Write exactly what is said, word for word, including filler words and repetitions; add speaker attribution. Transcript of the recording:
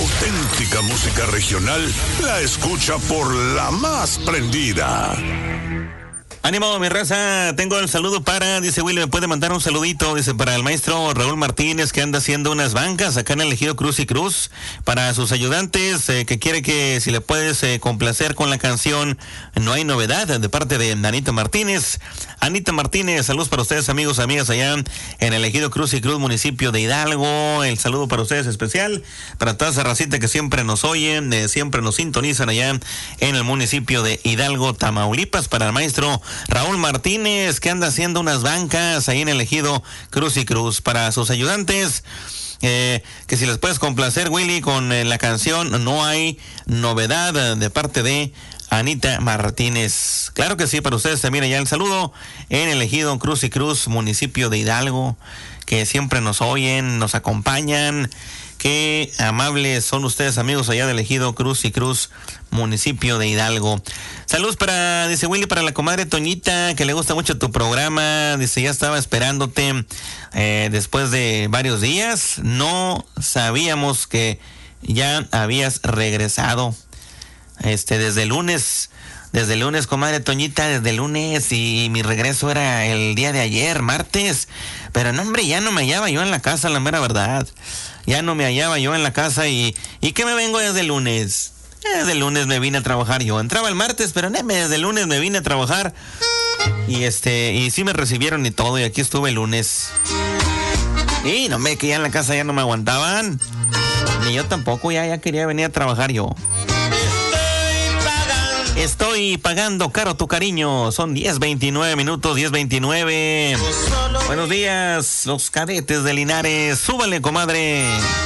Speaker 1: auténtica música regional la escucha por la más prendida.
Speaker 2: Ánimo, mi raza, tengo el saludo para, dice Willy, me puede mandar un saludito, dice, para el maestro Raúl Martínez, que anda haciendo unas bancas acá en el Ejido Cruz y Cruz, para sus ayudantes, eh, que quiere que si le puedes eh, complacer con la canción No Hay Novedad, de parte de Anita Martínez. Anita Martínez, saludos para ustedes, amigos, amigas, allá en el Ejido Cruz y Cruz, municipio de Hidalgo. El saludo para ustedes especial, para toda esa racita que siempre nos oyen, eh, siempre nos sintonizan allá en el municipio de Hidalgo, Tamaulipas, para el maestro Raúl Martínez, que anda haciendo unas bancas ahí en el Ejido Cruz y Cruz. Para sus ayudantes, eh, que si les puedes complacer, Willy, con eh, la canción No Hay Novedad, de parte de Anita Martínez. Claro que sí, para ustedes también allá el saludo en el Ejido Cruz y Cruz, municipio de Hidalgo, que siempre nos oyen, nos acompañan. Qué amables son ustedes, amigos, allá del Ejido Cruz y Cruz, municipio de Hidalgo. Saludos para, dice Willy, para la comadre Toñita, que le gusta mucho tu programa. Dice, ya estaba esperándote eh, después de varios días. No sabíamos que ya habías regresado. Este, desde el lunes, desde el lunes, comadre Toñita, desde el lunes, y mi regreso era el día de ayer, martes. Pero no, hombre, ya no me hallaba yo en la casa, la mera verdad. Ya no me hallaba yo en la casa y, ¿y qué me vengo desde el lunes? Desde el lunes me vine a trabajar yo. Entraba el martes, pero no, desde el lunes me vine a trabajar. Y este, y sí me recibieron y todo, y aquí estuve el lunes. Y no me, que ya en la casa ya no me aguantaban. Ni yo tampoco, ya, ya quería venir a trabajar yo. Estoy pagando caro tu cariño. Son diez veintinueve minutos, diez veintinueve. Buenos días, los cadetes de Linares. Súbale, comadre.